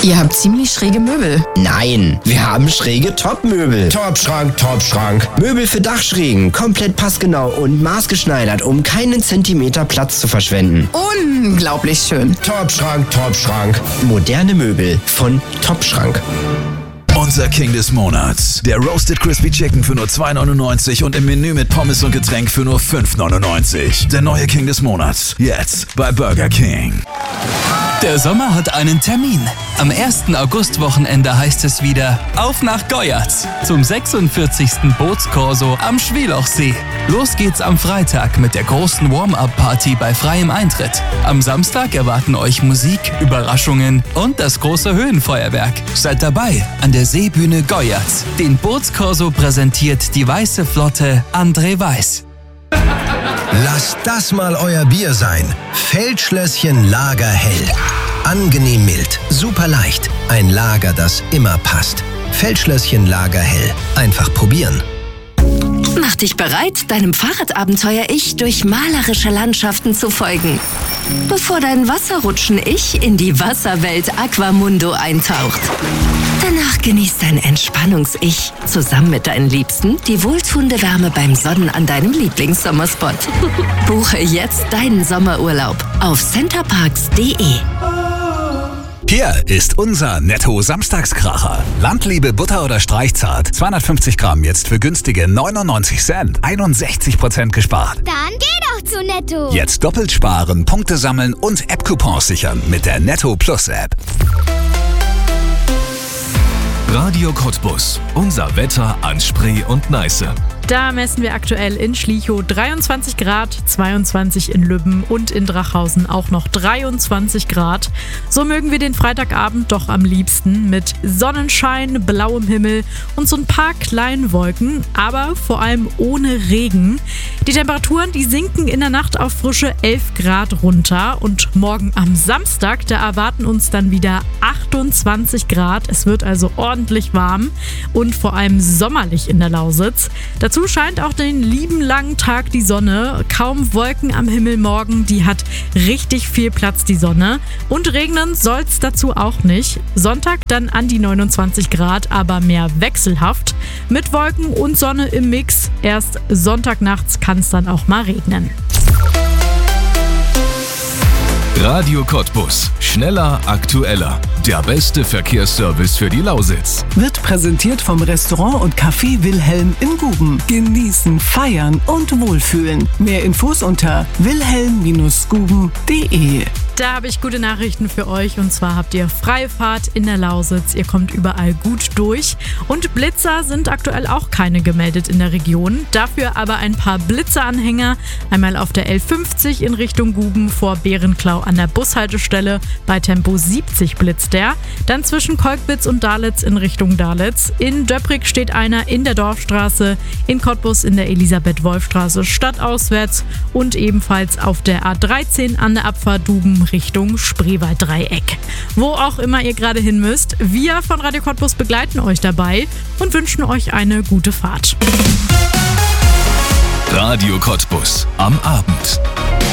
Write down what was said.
Ihr habt ziemlich schräge Möbel. Nein, wir haben schräge Top-Möbel. Top-Schrank, Top-Schrank. Möbel für Dachschrägen, komplett passgenau und maßgeschneidert, um keinen Zentimeter Platz zu verschwenden. Unglaublich schön. Top-Schrank, Top-Schrank. Moderne Möbel von Top-Schrank. Unser King des Monats. Der Roasted Crispy Chicken für nur 2,99 und im Menü mit Pommes und Getränk für nur 5,99. Der neue King des Monats. Jetzt bei Burger King. Der Sommer hat einen Termin. Am 1. Augustwochenende heißt es wieder auf nach Goyatz zum 46. Bootskorso am Schwielochsee. Los geht's am Freitag mit der großen Warm-Up-Party bei freiem Eintritt. Am Samstag erwarten euch Musik, Überraschungen und das große Höhenfeuerwerk. Seid dabei an der Seebühne Goyatz. Den Bootskorso präsentiert die Weiße Flotte André Weiß. Lasst das mal euer Bier sein. Feldschlösschen Lager Hell. Angenehm mild, super leicht. Ein Lager, das immer passt. Feldschlösschen Lager Hell. Einfach probieren. Mach dich bereit, deinem Fahrradabenteuer-Ich durch malerische Landschaften zu folgen. Bevor dein Wasserrutschen-Ich in die Wasserwelt Aquamundo eintaucht. Danach genießt dein Entspannungs-Ich zusammen mit deinen Liebsten die wohltuende Wärme beim Sonnen an deinem Lieblingssommerspot. Buche jetzt deinen Sommerurlaub auf centerparks.de. Hier ist unser Netto-Samstagskracher. Landliebe Butter oder Streichzart. 250 Gramm jetzt für günstige 99 Cent. 61% gespart. Dann geh doch zu Netto. Jetzt doppelt sparen, Punkte sammeln und App-Coupons sichern mit der Netto Plus App. Radio Cottbus. Unser Wetter an Spree und Neiße. Da messen wir aktuell in Schlichow 23 Grad, 22 in Lübben und in Drachhausen auch noch 23 Grad. So mögen wir den Freitagabend doch am liebsten mit Sonnenschein, blauem Himmel und so ein paar kleinen Wolken, aber vor allem ohne Regen. Die Temperaturen, die sinken in der Nacht auf frische 11 Grad runter und morgen am Samstag, da erwarten uns dann wieder 28 Grad. Es wird also ordentlich warm und vor allem sommerlich in der Lausitz. Dazu scheint auch den lieben langen Tag die Sonne. Kaum Wolken am Himmel morgen, die hat richtig viel Platz, die Sonne. Und regnen soll's dazu auch nicht. Sonntag dann an die 29 Grad, aber mehr wechselhaft. Mit Wolken und Sonne im Mix. Erst Sonntagnachts kann es dann auch mal regnen. Radio Cottbus. Schneller, aktueller. Der beste Verkehrsservice für die Lausitz. Wird präsentiert vom Restaurant und Café Wilhelm in Guben. Genießen, feiern und wohlfühlen. Mehr Infos unter wilhelm-guben.de. Da habe ich gute Nachrichten für euch und zwar habt ihr freie Fahrt in der Lausitz. Ihr kommt überall gut durch und Blitzer sind aktuell auch keine gemeldet in der Region. Dafür aber ein paar Blitzeranhänger. Einmal auf der L50 in Richtung Guben vor Bärenklau an der Bushaltestelle. Bei Tempo 70 blitzt der. Dann zwischen Kolkwitz und Dalitz in Richtung Dalitz. In Döprig steht einer in der Dorfstraße. In Cottbus in der Elisabeth-Wolf-Straße stadtauswärts und ebenfalls auf der A13 an der Abfahrt Duben Richtung Spreewalddreieck. Wo auch immer ihr gerade hin müsst, wir von Radio Cottbus begleiten euch dabei und wünschen euch eine gute Fahrt. Radio Cottbus am Abend.